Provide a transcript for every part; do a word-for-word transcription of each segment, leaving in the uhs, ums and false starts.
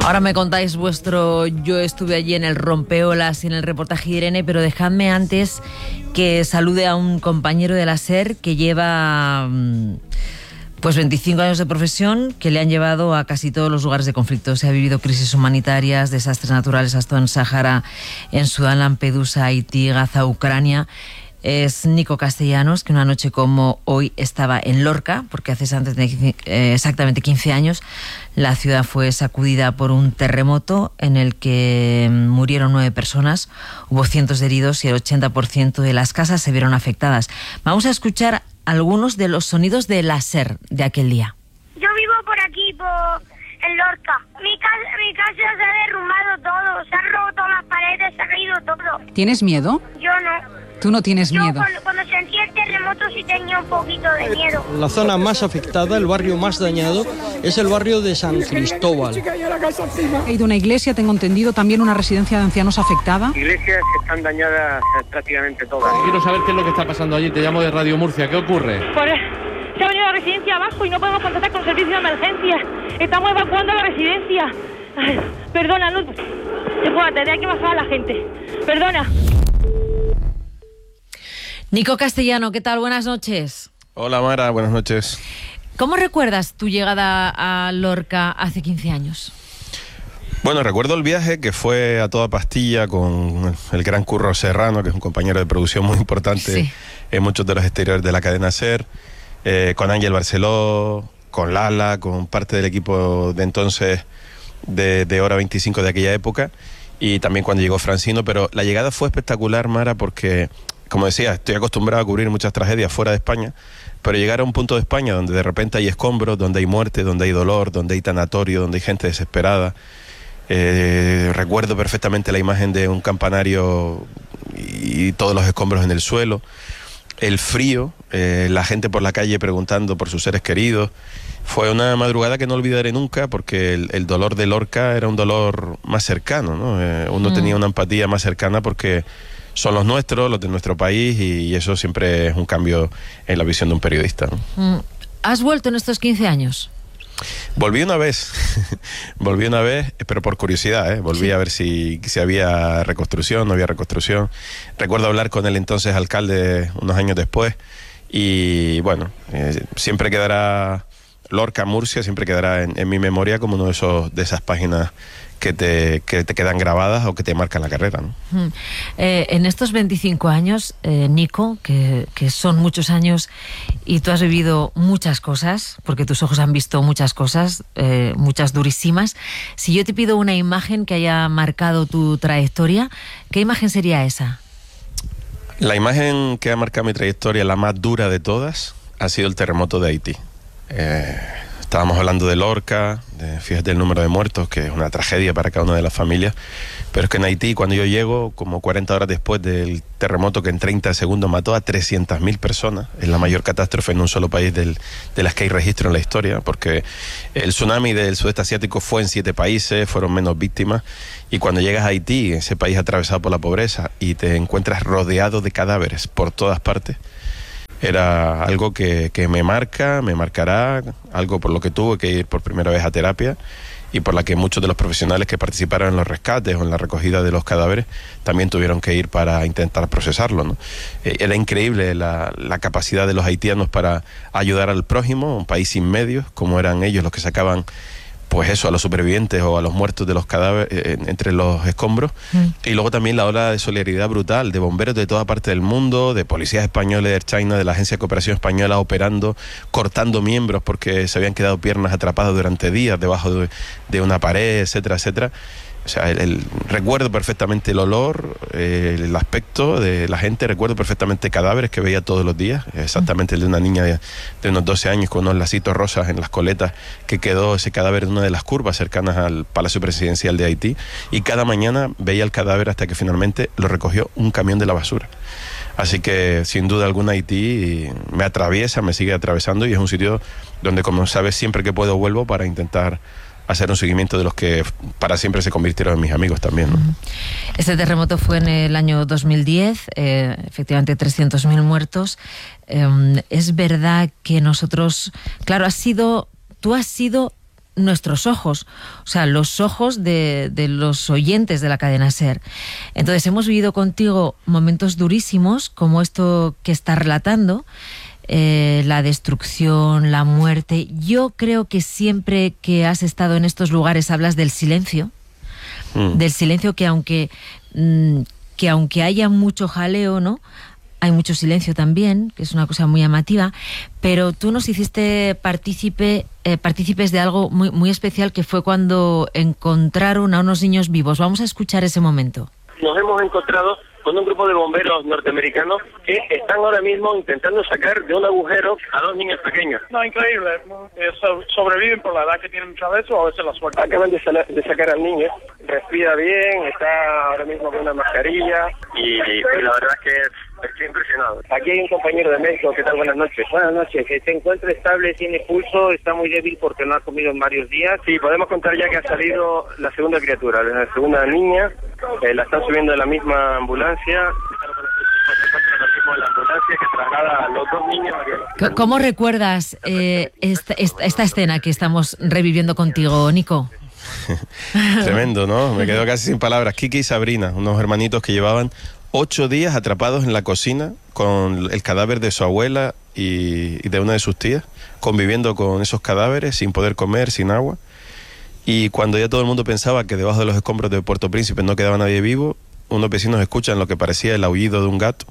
Ahora me contáis vuestro yo estuve allí en el rompeolas y en el reportaje de Irene, pero dejadme antes que salude a un compañero de la SER que lleva pues veinticinco años de profesión, que le han llevado a casi todos los lugares de conflicto. Se ha vivido crisis humanitarias, desastres naturales, hasta en Sahara, en Sudán, Lampedusa, Haití, Gaza, Ucrania. Es Nico Castellanos, que una noche como hoy estaba en Lorca, porque hace antes de, eh, exactamente quince años la ciudad fue sacudida por un terremoto en el que murieron nueve personas, hubo cientos de heridos y el ochenta por ciento de las casas se vieron afectadas. Vamos a escuchar algunos de los sonidos de la SER de aquel día. Yo vivo por aquí, por en Lorca. Mi casa, mi casa se ha derrumbado todo, se han roto las paredes, se ha caído todo. ¿Tienes miedo? Yo no. Tú no tienes Yo, miedo. Cuando, cuando sentí el terremoto sí tenía un poquito de miedo. La zona más afectada, el barrio más dañado, es el barrio de San Cristóbal. Ha ido una iglesia, tengo entendido, también una residencia de ancianos afectada. Iglesias que están dañadas prácticamente todas. Quiero saber qué es lo que está pasando allí. Te llamo de Radio Murcia. ¿Qué ocurre? Pues se ha venido la residencia abajo y no podemos contactar con el servicio de emergencia. Estamos evacuando la residencia. Ay, perdona, Luz. Espérate, de aquí bajaba la gente. Perdona. Nico Castellano, ¿qué tal? Buenas noches. Hola Mara, buenas noches. ¿Cómo recuerdas tu llegada a Lorca hace quince años? Bueno, recuerdo el viaje que fue a toda pastilla con el gran Curro Serrano, que es un compañero de producción muy importante sí. en muchos de los exteriores de la cadena SER, eh, con Ángel Barceló, con Lala, con parte del equipo de entonces de, de Hora veinticinco de aquella época, y también cuando llegó Francino, pero la llegada fue espectacular, Mara, porque, como decía, estoy acostumbrado a cubrir muchas tragedias fuera de España, pero llegar a un punto de España donde de repente hay escombros, donde hay muerte, donde hay dolor, donde hay tanatorio, donde hay gente desesperada. Eh, recuerdo perfectamente la imagen de un campanario y todos los escombros en el suelo, el frío, eh, la gente por la calle preguntando por sus seres queridos. Fue una madrugada que no olvidaré nunca, porque el, el dolor de Lorca era un dolor más cercano, ¿no? Eh, uno mm. tenía una empatía más cercana porque son los nuestros, los de nuestro país, y, y eso siempre es un cambio en la visión de un periodista, ¿no? Mm. ¿Has vuelto en estos quince años? Volví una vez, volví una vez, pero por curiosidad, ¿eh? Volví sí. a ver si, si había reconstrucción, no había reconstrucción. Recuerdo hablar con el entonces alcalde unos años después, y bueno, eh, siempre quedará Lorca, Murcia, siempre quedará en, en mi memoria como uno de esos de esas páginas que te, que te quedan grabadas o que te marcan la carrera, ¿no? Mm. Eh, en estos veinticinco años, eh, Nico, que, que son muchos años y tú has vivido muchas cosas, porque tus ojos han visto muchas cosas, eh, muchas durísimas. Si yo te pido una imagen que haya marcado tu trayectoria, ¿qué imagen sería esa? La imagen que ha marcado mi trayectoria, la más dura de todas, ha sido el terremoto de Haití. Eh, estábamos hablando de Lorca, de, fíjate el número de muertos, que es una tragedia para cada una de las familias, pero es que en Haití, cuando yo llego, como cuarenta horas después del terremoto que en treinta segundos mató a trescientas mil personas, es la mayor catástrofe en un solo país del, de las que hay registro en la historia, porque el tsunami del sudeste asiático fue en siete países, fueron menos víctimas, y cuando llegas a Haití, ese país atravesado por la pobreza, y te encuentras rodeado de cadáveres por todas partes, era algo que, que me marca, me marcará, algo por lo que tuve que ir por primera vez a terapia y por la que muchos de los profesionales que participaron en los rescates o en la recogida de los cadáveres también tuvieron que ir para intentar procesarlo, ¿no? Eh, era increíble la, la capacidad de los haitianos para ayudar al prójimo, un país sin medios, como eran ellos los que sacaban pues eso, a los supervivientes o a los muertos de los cadáveres eh, entre los escombros. Mm. Y luego también la ola de solidaridad brutal de bomberos de toda parte del mundo, de policías españoles, de Air China, de la Agencia de Cooperación Española operando, cortando miembros porque se habían quedado piernas atrapadas durante días debajo de, de una pared, etcétera, etcétera. O sea, el, el, recuerdo perfectamente el olor, eh, el aspecto de la gente, recuerdo perfectamente cadáveres que veía todos los días, exactamente el de una niña de, de unos doce años con unos lacitos rosas en las coletas, que quedó ese cadáver en una de las curvas cercanas al Palacio Presidencial de Haití, y cada mañana veía el cadáver hasta que finalmente lo recogió un camión de la basura. Así que sin duda alguna Haití me atraviesa, me sigue atravesando, y es un sitio donde, como sabes, siempre que puedo vuelvo para intentar hacer un seguimiento de los que para siempre se convirtieron en mis amigos también, ¿no? Este terremoto fue en el año dos mil diez, eh, efectivamente trescientos mil muertos. Eh, es verdad que nosotros, claro, has sido, tú has sido nuestros ojos, o sea, los ojos de, de los oyentes de la cadena SER. Entonces hemos vivido contigo momentos durísimos, como esto que estás relatando, eh, la destrucción, la muerte. Yo creo que siempre que has estado en estos lugares hablas del silencio, mm. del silencio que aunque, mm, que aunque haya mucho jaleo, ¿no?, hay mucho silencio también, que es una cosa muy llamativa, pero tú nos hiciste partícipe, eh, partícipes de algo muy, muy especial, que fue cuando encontraron a unos niños vivos. Vamos a escuchar ese momento. Nos hemos encontrado con un grupo de bomberos norteamericanos que están ahora mismo intentando sacar de un agujero a dos niños pequeños. No, increíble. Eh, so- sobreviven por la edad que tienen muchas veces o a veces la suerte. Acaban de, sal- de sacar al niño, respira bien, está ahora mismo con una mascarilla y, y la verdad es que estoy impresionado. Aquí hay un compañero de médico. ¿Qué tal? Buenas noches. Buenas noches. Que se encuentra estable, tiene pulso, está muy débil porque no ha comido en varios días. Sí, podemos contar ya que ha salido la segunda criatura, la segunda niña. Eh, la están subiendo en la misma ambulancia. La ambulancia que traslada a los dos niños. ¿Cómo recuerdas eh, esta, esta, esta escena que estamos reviviendo contigo, Nico? Tremendo, ¿no? Me quedo casi sin palabras. Kiki y Sabrina, unos hermanitos que llevaban ocho días atrapados en la cocina con el cadáver de su abuela y, y de una de sus tías, conviviendo con esos cadáveres sin poder comer, sin agua. Y cuando ya todo el mundo pensaba que debajo de los escombros de Puerto Príncipe no quedaba nadie vivo, unos vecinos escuchan lo que parecía el aullido de un gato,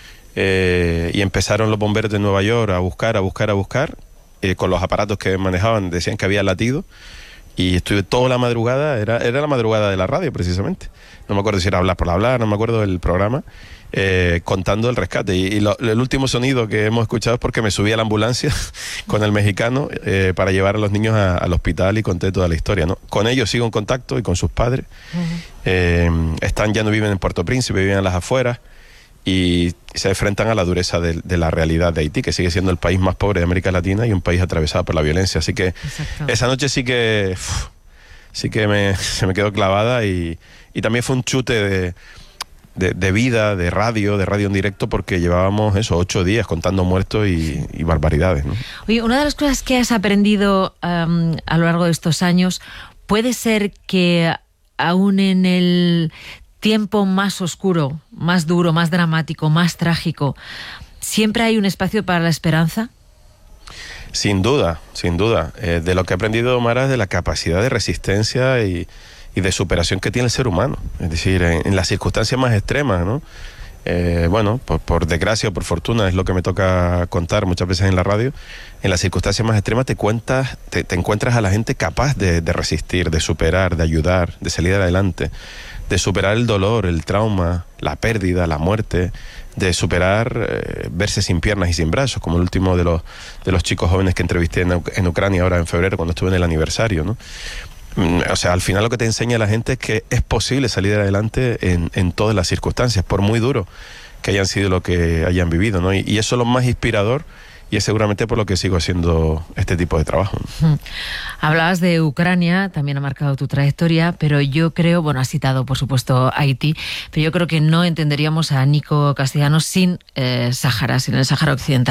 eh, y empezaron los bomberos de Nueva York a buscar, a buscar, a buscar, eh, con los aparatos que manejaban decían que había latido, y estuve toda la madrugada, era, era la madrugada de la radio precisamente, no me acuerdo si era Hablar por Hablar, no me acuerdo del programa, eh, contando el rescate. Y, y lo, el último sonido que hemos escuchado es porque me subí a la ambulancia con el mexicano eh, para llevar a los niños a, al hospital y conté toda la historia, ¿no? Con ellos sigo en contacto y con sus padres. Uh-huh. eh, están, ya no viven en Puerto Príncipe, viven en las afueras y se enfrentan a la dureza de, de la realidad de Haití, que sigue siendo el país más pobre de América Latina y un país atravesado por la violencia. Así que Exacto. esa noche sí que uf, sí que me, se me quedó clavada y, y también fue un chute de, de, de vida, de radio, de radio en directo, porque llevábamos eso, ocho días contando muertos y, y barbaridades, ¿no? Oye, una de las cosas que has aprendido um, a lo largo de estos años, puede ser que aún en el tiempo más oscuro, más duro, más dramático, más trágico, ¿siempre hay un espacio para la esperanza? Sin duda, sin duda. Eh, de lo que he aprendido, Mara, es de la capacidad de resistencia y, y de superación que tiene el ser humano. Es decir, en, en las circunstancias más extremas, ¿no? Eh, bueno, por, por desgracia o por fortuna, es lo que me toca contar muchas veces en la radio, en las circunstancias más extremas te, cuentas, te, te encuentras a la gente capaz de, de resistir, de superar, de ayudar, de salir adelante, de superar el dolor, el trauma, la pérdida, la muerte, de superar eh, verse sin piernas y sin brazos, como el último de los, de los chicos jóvenes que entrevisté en, en Ucrania ahora en febrero, cuando estuve en el aniversario, ¿no? O sea, al final lo que te enseña la gente es que es posible salir adelante en, en todas las circunstancias, por muy duro que hayan sido lo que hayan vivido, ¿no? Y, y eso es lo más inspirador y es seguramente por lo que sigo haciendo este tipo de trabajo. Hablabas de Ucrania, también ha marcado tu trayectoria, pero yo creo, bueno, has citado por supuesto Haití, pero yo creo que no entenderíamos a Nico Castellanos sin eh, Sáhara, sin el Sáhara Occidental.